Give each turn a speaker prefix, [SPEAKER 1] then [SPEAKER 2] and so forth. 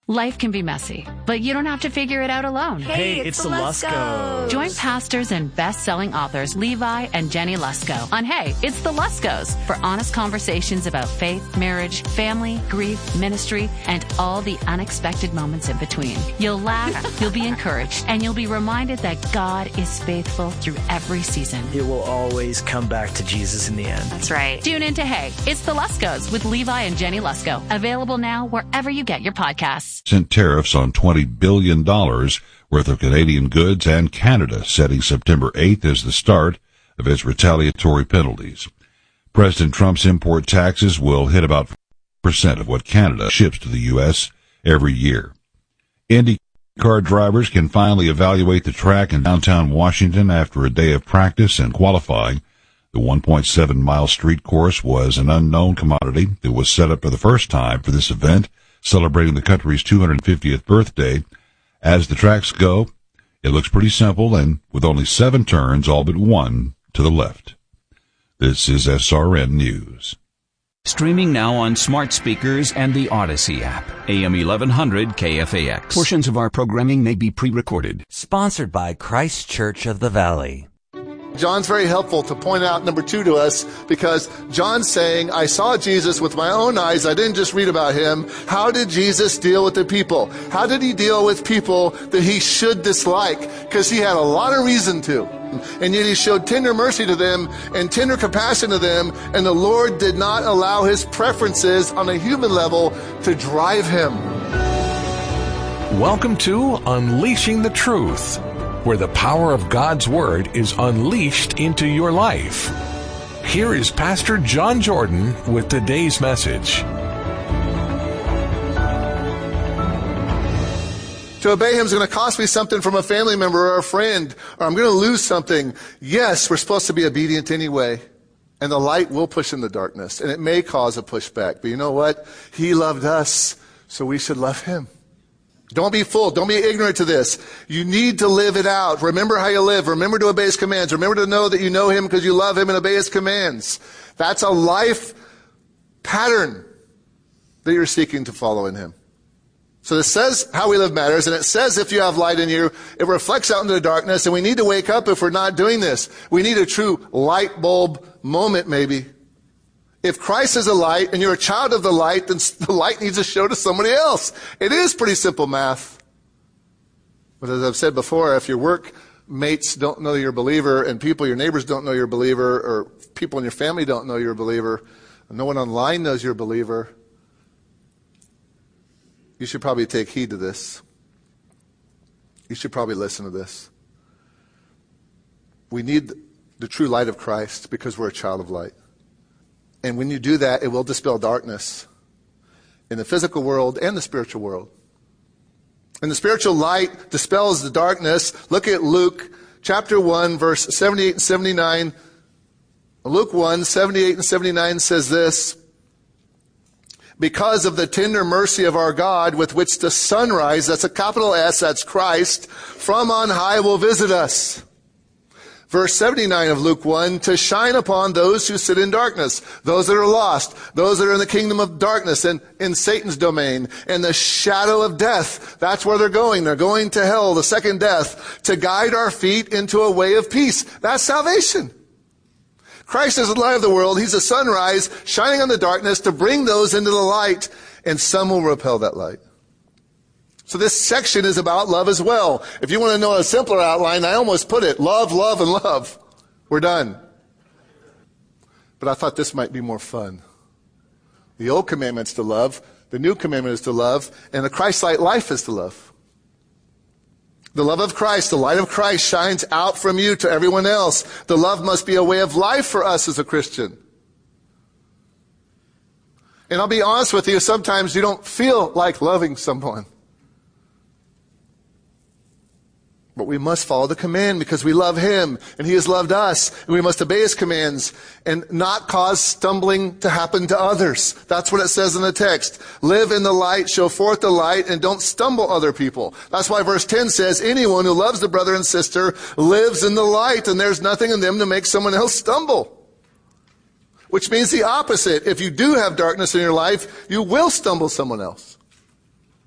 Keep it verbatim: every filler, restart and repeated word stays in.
[SPEAKER 1] Life can be messy, but you don't have to figure it out alone.
[SPEAKER 2] Hey, it's, it's the Luskos.
[SPEAKER 1] Join pastors and best-selling authors Levi and Jenny Lusko on Hey, It's the Luskos for honest conversations about faith, marriage, family, grief, ministry, and all the unexpected moments in between. You'll laugh, you'll be encouraged, and you'll be reminded that God is faithful through every season.
[SPEAKER 2] It will always come back to Jesus in the end.
[SPEAKER 1] That's right. Tune in to Hey, It's the Luskos with Levi and Jenny Lusko. Available now wherever you get your podcasts.
[SPEAKER 3] Sent tariffs on twenty billion dollars worth of Canadian goods, and Canada setting September eighth as the start of its retaliatory penalties. President Trump's import taxes will hit about five percent of what Canada ships to the U S every year. IndyCar drivers can finally evaluate the track in downtown Washington after a day of practice and qualifying. The one point seven mile street course was an unknown commodity that was set up for the first time for this event, celebrating the country's two hundred fiftieth birthday. As the tracks go, it looks pretty simple and with only seven turns, all but one to the left. This is S R N News.
[SPEAKER 4] Streaming now on smart speakers and the Odyssey app. A M eleven hundred K F A X. Portions of our programming may be pre-recorded.
[SPEAKER 5] Sponsored by Christ Church of the Valley.
[SPEAKER 6] John's very helpful to point out number two to us, because John's saying, I saw Jesus with my own eyes. I didn't just read about him. How did Jesus deal with the people? How did he deal with people that he should dislike? Because he had a lot of reason to. And yet he showed tender mercy to them and tender compassion to them. And the Lord did not allow his preferences on a human level to drive him.
[SPEAKER 7] Welcome to Unleashing the Truth, where the power of God's Word is unleashed into your life. Here is Pastor John Jordan with today's message.
[SPEAKER 6] To obey him is going to cost me something from a family member or a friend, or I'm going to lose something. Yes, we're supposed to be obedient anyway. And the light will push in the darkness, and it may cause a pushback. But you know what? He loved us, so we should love him. Don't be fooled. Don't be ignorant to this. You need to live it out. Remember how you live. Remember to obey his commands. Remember to know that you know him because you love him and obey his commands. That's a life pattern that you're seeking to follow in him. So this says how we live matters, and it says if you have light in you, it reflects out into the darkness, and we need to wake up if we're not doing this. We need a true light bulb moment maybe. If Christ is a light and you're a child of the light, then the light needs to show to somebody else. It is pretty simple math. But as I've said before, if your workmates don't know you're a believer, and people, your neighbors don't know you're a believer, or people in your family don't know you're a believer, and no one online knows you're a believer, you should probably take heed to this. You should probably listen to this. We need the true light of Christ because we're a child of light. And when you do that, it will dispel darkness in the physical world and the spiritual world. And the spiritual light dispels the darkness. Look at Luke chapter one, verse seventy-eight and seventy-nine. Luke one, seventy-eight and seventy-nine says this: because of the tender mercy of our God with which the sunrise, that's a capital S, that's Christ, from on high will visit us. Verse seventy-nine of Luke one, to shine upon those who sit in darkness, those that are lost, those that are in the kingdom of darkness and in Satan's domain, and the shadow of death. That's where they're going. They're going to hell, the second death, to guide our feet into a way of peace. That's salvation. Christ is the light of the world. He's a sunrise shining on the darkness to bring those into the light, and some will repel that light. So this section is about love as well. If you want to know a simpler outline, I almost put it, love, love, and love. We're done. But I thought this might be more fun. The old commandment's to love, the new commandment is to love, and the Christ-like life is to love. The love of Christ, the light of Christ shines out from you to everyone else. The love must be a way of life for us as a Christian. And I'll be honest with you, sometimes you don't feel like loving someone. But we must follow the command because we love him and he has loved us. And we must obey his commands and not cause stumbling to happen to others. That's what it says in the text. Live in the light, show forth the light, and don't stumble other people. That's why verse ten says, anyone who loves the brother and sister lives in the light, and there's nothing in them to make someone else stumble. Which means the opposite. If you do have darkness in your life, you will stumble someone else.